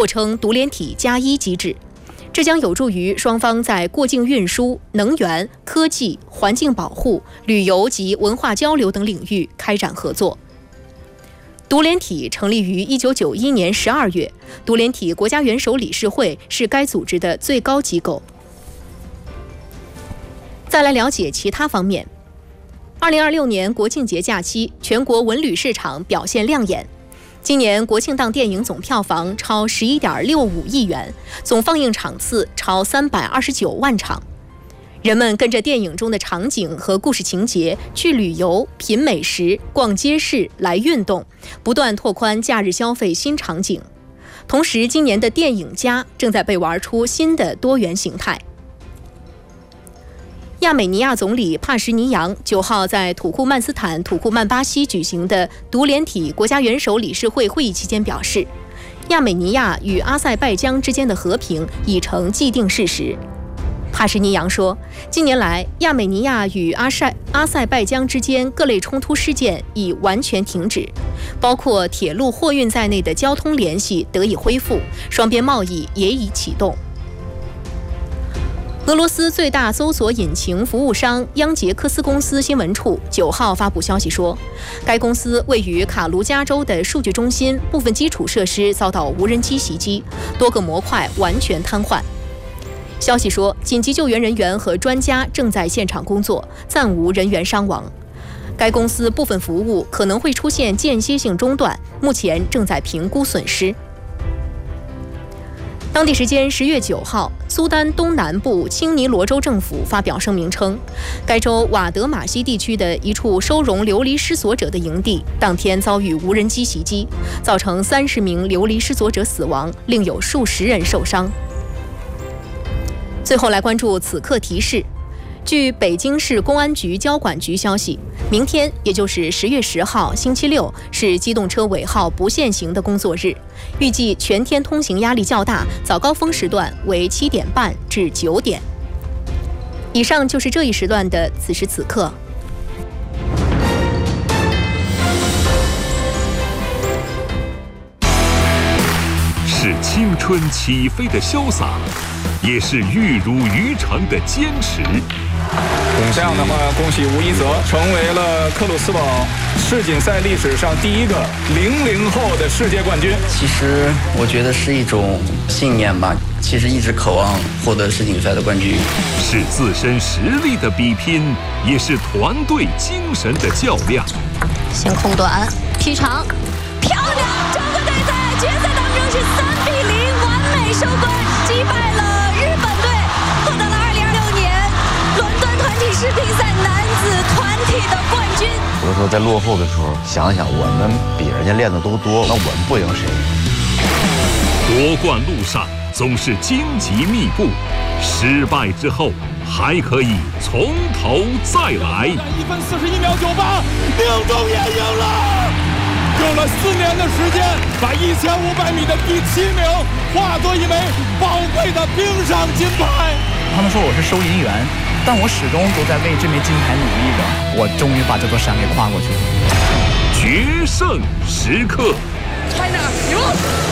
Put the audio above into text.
或称独联体+1机制。这将有助于双方在过境运输、能源、科技、环境保护、旅游及文化交流等领域开展合作。独联体成立于1991年12月，独联体国家元首理事会是该组织的最高机构。再来了解其他方面。2026年国庆节假期，全国文旅市场表现亮眼。今年国庆档电影总票房超11.65亿元，总放映场次超329万场。人们跟着电影中的场景和故事情节去旅游、品美食、逛街市、来运动，不断拓宽假日消费新场景。同时，今年的电影+正在被玩出新的多元形态。亚美尼亚总理帕什尼扬9号在土库曼斯坦土库曼巴西举行的独联体国家元首理事会会议期间表示，亚美尼亚与阿塞拜疆之间的和平已成既定事实。帕什尼扬说，近年来亚美尼亚与阿塞拜疆之间各类冲突事件已完全停止，包括铁路货运在内的交通联系得以恢复，双边贸易也已启动。俄罗斯最大搜索引擎服务商央捷克斯公司新闻处9号发布消息说，该公司位于卡卢加州的数据中心部分基础设施遭到无人机袭击，多个模块完全瘫痪。消息说，紧急救援人员和专家正在现场工作，暂无人员伤亡。该公司部分服务可能会出现间歇性中断，目前正在评估损失。当地时间10月9号，苏丹东南部青尼罗州政府发表声明称，该州瓦德马西地区的一处收容流离失所者的营地当天遭遇无人机袭击，造成30名流离失所者死亡，另有数十人受伤。最后来关注此刻提示。据北京市公安局交管局消息，明天也就是10月10号星期六是机动车尾号不限行的工作日，预计全天通行压力较大，早高峰时段为7点半至9点。以上就是这一时段的此时此刻。 是青春起飞的潇洒，也是玉如渔场的坚持。 这样的话，恭喜吴一泽成为了克鲁斯堡世锦赛历史上第一个00后的世界冠军。 其实我觉得是一种信念吧，其实一直渴望获得世锦赛的冠军。 是自身实力的比拼，也是团队精神的较量。 先空短劈长，漂亮！中国队在决赛当中是3比0完美收官，击败了日本队，获得了2026年伦敦团体世乒赛男子团体的冠军。 有的时候在落后的时候，想想我们比人家练的都多，那我们不赢谁？ 夺冠路上总是荆棘密布，失败之后还可以从头再来。 1分41秒98，宁中也赢了。用了4年的时间，把1500米的第7名化作一枚宝贵的冰上金牌。 他们说我是收银员，但我始终都在为这枚金牌努力着。我终于把这座山给跨过去了。 决胜时刻， China 赢了。